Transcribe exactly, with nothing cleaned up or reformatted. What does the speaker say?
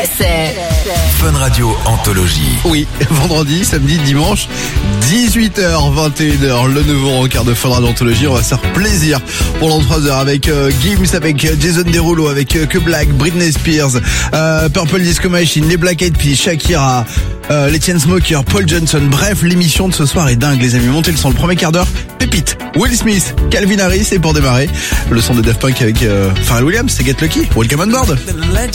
C'est Fun Radio Anthologie. Oui, vendredi, samedi, dimanche, dix-huit heures, vingt et une heures, le nouveau rencard de Fun Radio Anthologie. On va se faire plaisir pendant trois heures avec euh, Gims, avec euh, Jason Derulo, avec euh, Que Black, Britney Spears, euh, Purple Disco Machine, les Black Eyed Peas, Shakira, euh, les Chainsmokers, Paul Johnson. Bref, l'émission de ce soir est dingue, les amis. Montez le son, le premier quart d'heure, pépite. Will Smith, Calvin Harris, et pour démarrer, le son de Daft Punk avec euh, Pharrell Williams, c'est Get Lucky. Welcome on board.